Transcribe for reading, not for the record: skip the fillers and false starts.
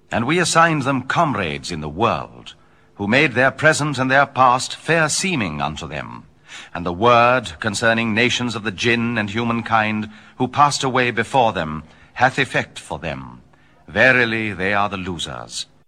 And we assigned them comrades in the world, who made their present and their past fair seeming unto them. And the word concerning nations of the jinn and humankind, who passed away before them, hath effect for them. Verily they are the losers.